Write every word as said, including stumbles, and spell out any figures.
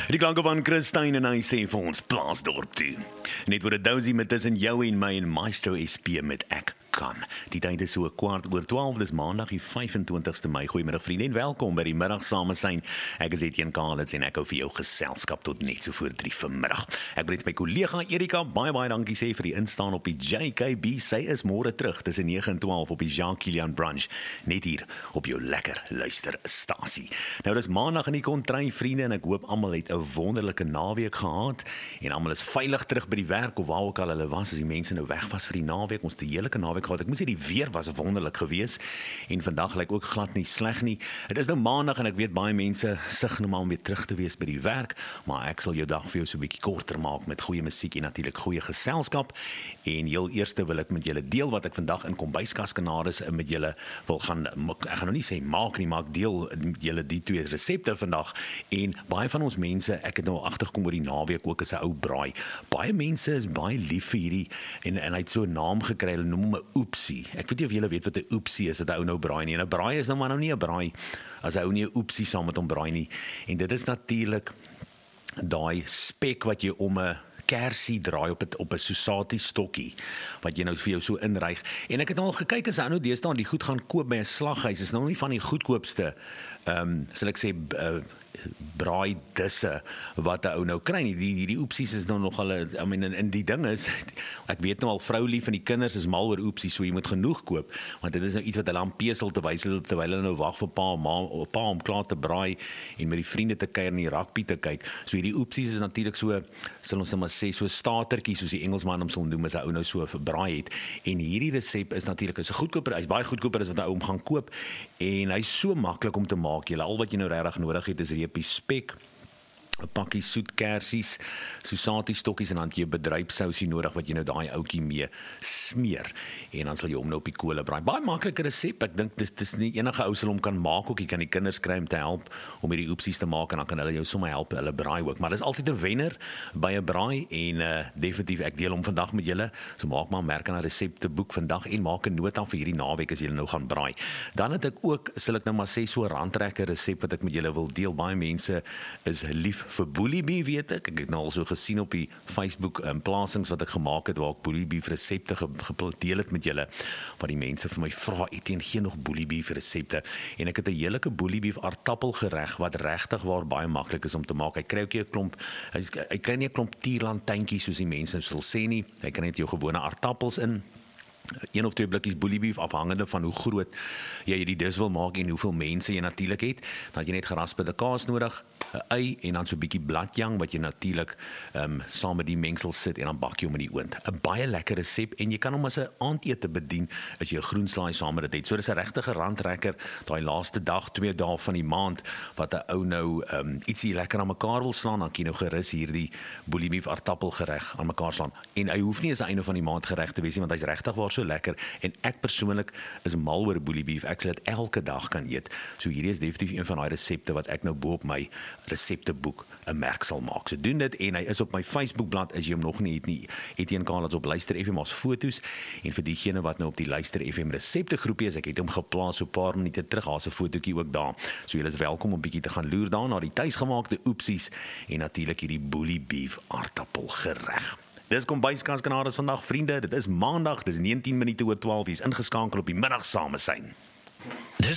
Die klanke van Christine en hy sê vir ons Plaasdorp toe. Net voor 'n dousie met tussen jou en my en Maestro S P met ek kan. Die tyd is so kwart oor twaalf, dis maandag die vyf-en-twintigste Mei. Goeiemiddag vriende en welkom by die middagsamesyn. Ek is Etienne Kalitz en ek hou vir jou geselskap tot net so voor drie vanmiddag. Ek wil net my kollega Erika baie baie dankie sê vir die instaan op die J K B. Sy is môre terug tussen nege en twaalf op die Jean-Kilian brunch, net hier op jou lekker luisterstasie. Nou dis maandag in die kontry vriende en ek hoop almal het 'n wonderlike naweek gehad en almal is veilig terug by die werk of waar ook al hulle was as die mense nou weg was vir die naweek. Ons het 'n heerlike naweek gehad. Ek moet sê die weer was wonderlik geweest en vandag lyk ook glad nie sleg nie. Dit is nou maandag en ek weet baie mense sug nou maar om weer terug te wees by die werk, maar ek sal jou dag vir jou so 'n bietjie korter maak met goeie musiek en natuurlik goeie geselskap. En heel eerste wil ek met julle deel wat ek vandag in kombuiskaskanades met julle wil gaan, ek gaan nou nie sê maak nie, maar ek deel met julle die twee resepte vandag. En baie van ons mense, ek het nou agtergekom oor die naweek ook as 'n ou braai. Baie mense is baie lief vir hierdie en en hy het so 'n naam gekry, hulle noem hom 'n oepsie. Ek weet nie of julle weet wat 'n oepsie is, dat 'n ou nou braai nie. En 'n braai is nou maar nou nie 'n braai as 'n ou nie 'n oepsie saam met hom braai nie. En dit is natuurlik daai spek wat jy om 'n kersie draai op 'n op 'n Susati stokkie wat jy nou vir jou so inryg. En ek het al gekyk as hy nou deesdae die goed gaan koop by 'n slaghuis, is nou nie van die goedkoopste ehm um, sal ek sê uh, braai disse wat 'n ou nou kry nie. Die hierdie oepsies is nou nogal 'n I mean in die ding is ek weet nou al vrou lief en die kinders is mal oor oepsies, so jy moet genoeg koop want dit is nou iets wat hulle aan pesel te wys terwyl hulle nou wag vir pa ma pa om klaar te braai en met die vriende te kuier en die rugby te kyk. So hierdie oepsies is natuurlik so sal ons net maar sê so startertjie soos die Engelsman hom sal noem as 'n ou nou so verbraai het. En hierdie resep is natuurlik is 'n goedkoper, hy's baie goedkoper as wat 'n ou hom gaan koop en hy's so maklik om te maak. Jy al wat jy nou regtig nodig het is 'n reepie spek, 'n pakkie soet kersies, Susati stokkies en dan jy bedryfsousie nodig wat jy nou daai ouetjie mee smeer en dan sal jy hom nou op die kolle braai. Baie maklike resep. Ek dink dis dis nie enige ou sal hom kan maak ook. Jy kan die kinders kry om te help om hierdie oepsies te maak en dan kan hulle jou sommer help hulle braai ook. Maar dis altyd 'n wenner by 'n braai en uh, definitief ek deel hom vandag met julle. So maak maar merk aan 'n resepteboek vandag en maak 'n nota vir hierdie naweek as julle nou gaan braai. Dan het ek ook, sal ek nou maar sê, so 'n randtrekker resep wat ek met julle wil deel. Baie mense is lief vir boelie beef, weet ek. Ek het nou al so gesien op die Facebook um, plasings wat ek gemaak het waar ek boelie beef resepte gedeel het met julle, wat die mense vir my vra, Etienne, gee nog boelie beef resepte. En ek het 'n heerlike boelie beef aardappelgereg wat regtig waar baie maklik is om te maak. Hy kry ook 'n klomp, hy, hy kry nie 'n klomp tierlantjintjies soos die mense sal sê nie. Hy kry net jou gewone aardappels in. Een of twee blikkies boelie beef afhangende van hoe groot jy hierdie dis wil maak en hoeveel mense jy natuurlik het. Dan het jy net geraspte kaas nodig, 'n ei en dan so 'n bietjie bladjang wat jy natuurlik ehm um, saam met die mengsel sit en dan bak jy hom in die oond. 'n Baie lekker resep en jy kan hom as 'n aandete bedien as jy 'n groenslaai saam met dit het. So dis 'n regtige randtrekker daai laaste dag, twee dae van die maand wat 'n ou nou ehm um, ietsie lekker aan mekaar wil slaan, dan kan jy nou gerus hierdie boelie beef aardappelgereg aan mekaar slaan. En hy hoef nie as 'n einde van die maand gereg te wees nie want hy's regtig waar so lekker en ek persoonlik is mal oor boelie beef. Ek sal dit elke dag kan eet. So hierdie is definitief een van daai resepte wat ek nou bo op my resepteboek 'n merk sal maak. So doen dit en hy is op my Facebookblad as jy hom nog nie het nie. Etienne Kalitz op Luister F M as foto's en vir diegene wat nou op die Luister F M resepte groepie is, ek het hom geplaas so 'n paar minute terug. Daar's 'n fotootjie ook daar. So julle is welkom om bietjie te gaan loer daar na die tuisgemaakte oepsies en natuurlik hierdie boelie beef aardappelgereg. Dis kombuiskaskanades vandag vriende. Dit is maandag, dis negentien minute oor twaalf. Jy's ingeskakel op die middagsamesyn. Dis